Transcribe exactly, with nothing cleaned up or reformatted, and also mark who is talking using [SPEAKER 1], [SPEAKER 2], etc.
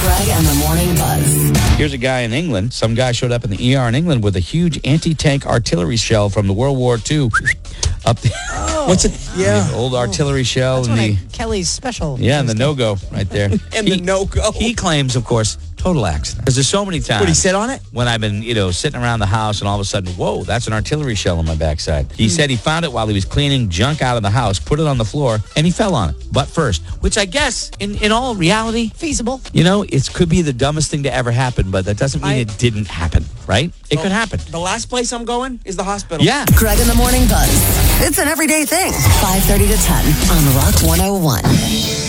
[SPEAKER 1] Greg and the Morning Buzz.
[SPEAKER 2] Here's a guy in England. Some guy showed up in the E R in England with a huge anti-tank artillery shell from the World War Two. Up there.
[SPEAKER 3] Oh,
[SPEAKER 2] What's it?
[SPEAKER 3] yeah.
[SPEAKER 2] The old artillery shell.
[SPEAKER 4] That's
[SPEAKER 2] and
[SPEAKER 4] one
[SPEAKER 2] the,
[SPEAKER 4] of Kelly's special.
[SPEAKER 2] yeah, and the no-go right there.
[SPEAKER 3] And the no-go.
[SPEAKER 2] He claims, of course, total accident. Because there's so many times.
[SPEAKER 3] Would he sit on it?
[SPEAKER 2] When I've been, you know, sitting around the house and all of a sudden, whoa, that's an artillery shell on my backside. He said he found it while he was cleaning junk out of the house, put it on the floor, and he fell on it, butt first. Which I guess, in, in all reality,
[SPEAKER 4] Feasible.
[SPEAKER 2] you know, it could be the dumbest thing to ever happen, but that doesn't mean
[SPEAKER 3] I-
[SPEAKER 2] it didn't happen, right? It could happen.
[SPEAKER 3] The last place I'm going is the hospital.
[SPEAKER 2] Yeah.
[SPEAKER 1] Greg and the Morning Buzz. It's an everyday thing. five thirty to ten on Rock one oh one.